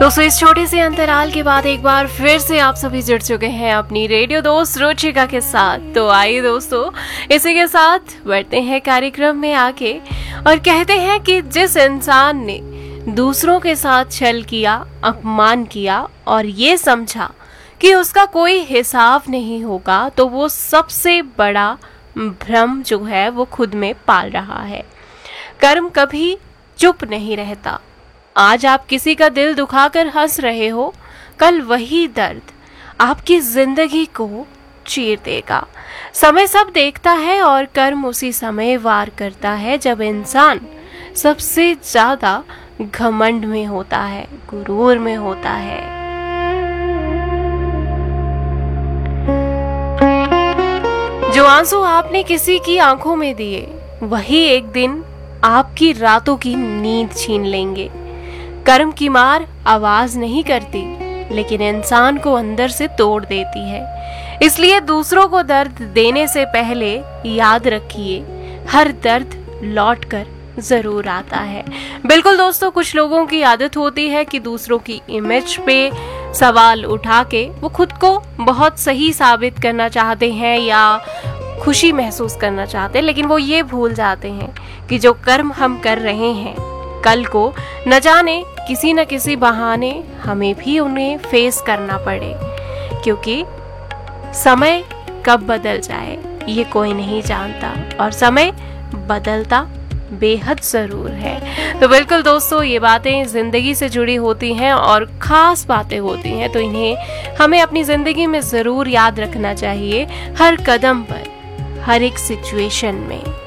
दोस्तों इस छोटे से अंतराल के बाद एक बार फिर से आप सभी जुड़ चुके हैं अपनी रेडियो दोस्त रुचिका के साथ। तो आइए दोस्तों इसी के साथ बढ़ते हैं कार्यक्रम में आके और कहते हैं कि जिस इंसान ने दूसरों के साथ छल किया, अपमान किया और ये समझा कि उसका कोई हिसाब नहीं होगा, तो वो सबसे बड़ा भ्रम जो है वो खुद में पाल रहा है। कर्म कभी चुप नहीं रहता। आज आप किसी का दिल दुखाकर हंस रहे हो, कल वही दर्द आपकी जिंदगी को चीर देगा। समय सब देखता है और कर्म उसी समय वार करता है जब इंसान सबसे ज्यादा घमंड में होता है, गुरूर में होता है। जो आंसू आपने किसी की आंखों में दिए, वही एक दिन आपकी रातों की नींद छीन लेंगे। कर्म की मार आवाज नहीं करती, लेकिन इंसान को अंदर से तोड़ देती है। इसलिए दूसरों को दर्द देने से पहले याद रखिए, हर दर्द लौट कर जरूर आता है। बिल्कुल दोस्तों, कुछ लोगों की आदत होती है कि दूसरों की इमेज पे सवाल उठा के वो खुद को बहुत सही साबित करना चाहते हैं या खुशी महसूस करना चाहते हैं, लेकिन वो ये भूल जाते हैं कि जो कर्म हम कर रहे हैं, कल को न जाने किसी न किसी बहाने हमें भी उन्हें फेस करना पड़े, क्योंकि समय कब बदल जाए ये कोई नहीं जानता और समय बदलता बेहद जरूर है। तो बिल्कुल दोस्तों, ये बातें जिंदगी से जुड़ी होती हैं और खास बातें होती हैं, तो इन्हें हमें अपनी जिंदगी में जरूर याद रखना चाहिए, हर कदम पर, हर एक सिचुएशन में।